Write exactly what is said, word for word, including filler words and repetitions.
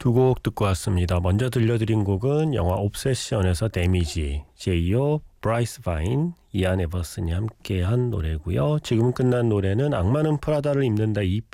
두 곡 듣고 왔습니다. 먼저 들려드린 곡은 영화 옵세션에서 데미지, 제이오, 브라이스 바인, 이안 에버슨이 함께한 노래고요. 지금 끝난 노래는 악마는 프라다를 입는다